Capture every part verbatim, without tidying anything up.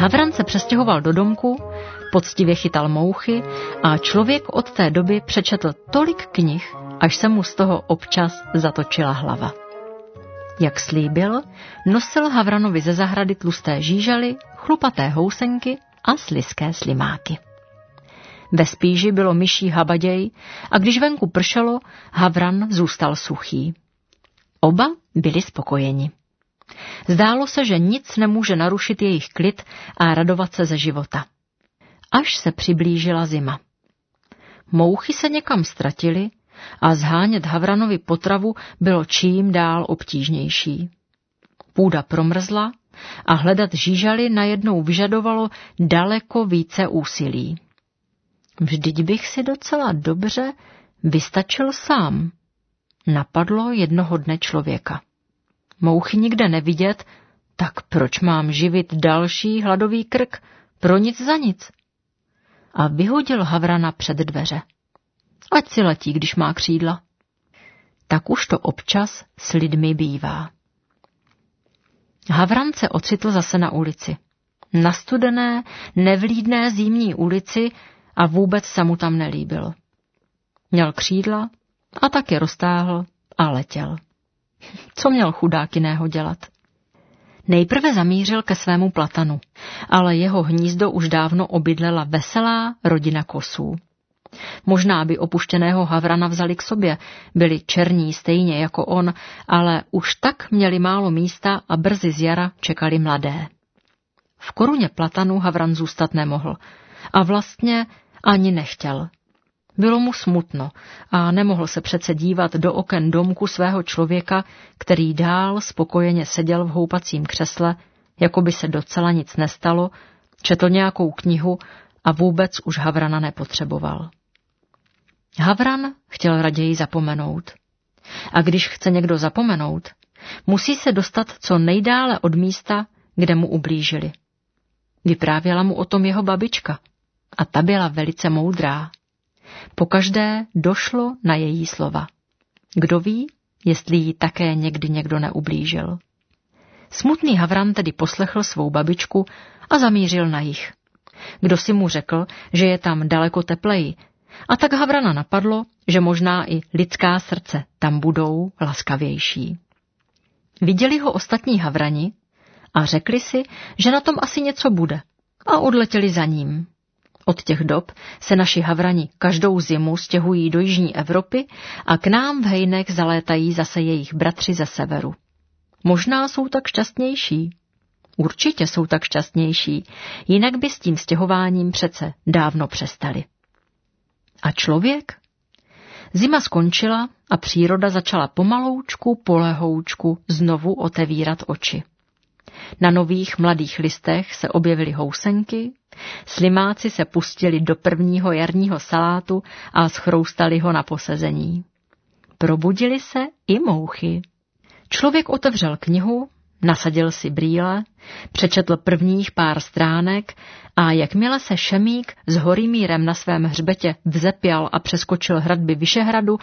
Havran se přestěhoval do domku, poctivě chytal mouchy a člověk od té doby přečetl tolik knih, až se mu z toho občas zatočila hlava. Jak slíbil, nosil Havranovi ze zahrady tlusté žížaly, chlupaté housenky a slizké slimáky. Ve spíži bylo myší habaděj a když venku pršelo, Havran zůstal suchý. Oba byli spokojeni. Zdálo se, že nic nemůže narušit jejich klid a radovat se ze života. Až se přiblížila zima. Mouchy se někam ztratily a zhánět Havranovi potravu bylo čím dál obtížnější. Půda promrzla a hledat žížaly najednou vyžadovalo daleko více úsilí. Vždyť bych si docela dobře vystačil sám, napadlo jednoho dne člověka. Mouchy nikde nevidět, tak proč mám živit další hladový krk pro nic za nic? A vyhodil Havrana před dveře. Ať si letí, když má křídla. Tak už to občas s lidmi bývá. Havran se ocitl zase na ulici. Na studené, nevlídné zimní ulici a vůbec se mu tam nelíbilo. Měl křídla a tak je roztáhl a letěl. Co měl chudák jiného dělat? Nejprve zamířil ke svému platanu, ale jeho hnízdo už dávno obydlela veselá rodina kosů. Možná by opuštěného Havrana vzali k sobě, byli černí stejně jako on, ale už tak měli málo místa a brzy z jara čekali mladé. V koruně platanu Havran zůstat nemohl a vlastně ani nechtěl. Bylo mu smutno a nemohl se přece dívat do oken domku svého člověka, který dál spokojeně seděl v houpacím křesle, jako by se docela nic nestalo, četl nějakou knihu a vůbec už Havrana nepotřeboval. Havran chtěl raději zapomenout. A když chce někdo zapomenout, musí se dostat co nejdále od místa, kde mu ublížili. Vyprávěla mu o tom jeho babička a ta byla velice moudrá. Pokaždé došlo na její slova. Kdo ví, jestli jí také někdy někdo neublížil. Smutný Havran tedy poslechl svou babičku a zamířil na jih. Kdo si mu řekl, že je tam daleko tepleji, a tak Havrana napadlo, že možná i lidská srdce tam budou laskavější. Viděli ho ostatní Havrani a řekli si, že na tom asi něco bude, a odletěli za ním. Od těch dob se naši Havrani každou zimu stěhují do jižní Evropy a k nám v hejnech zalétají zase jejich bratři ze severu. Možná jsou tak šťastnější. Určitě jsou tak šťastnější, jinak by s tím stěhováním přece dávno přestali. A člověk? Zima skončila a příroda začala pomaloučku, polehoučku znovu otevírat oči. Na nových mladých listech se objevily housenky, slimáci se pustili do prvního jarního salátu a schroustali ho na posezení. Probudili se i mouchy. Člověk otevřel knihu, nasadil si brýle, přečetl prvních pár stránek a jakmile se šemík s Horimírem na svém hřbetě vzepěl a přeskočil hradby Vyšehradu,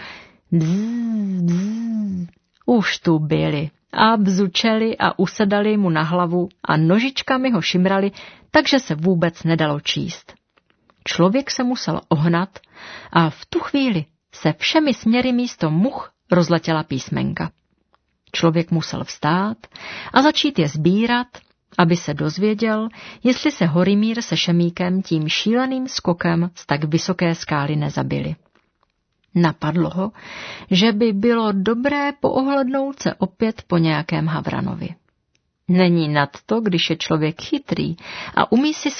bzz, bzz, už tu byli a bzučeli a usedali mu na hlavu a nožičkami ho šimrali, takže se vůbec nedalo číst. Člověk se musel ohnat a v tu chvíli se všemi směry místo much rozletěla písmenka. Člověk musel vstát a začít je sbírat, aby se dozvěděl, jestli se Horimír se šemíkem tím šíleným skokem z tak vysoké skály nezabili. Napadlo ho, že by bylo dobré poohlednout se opět po nějakém Havranovi. Není nad to, když je člověk chytrý a umí si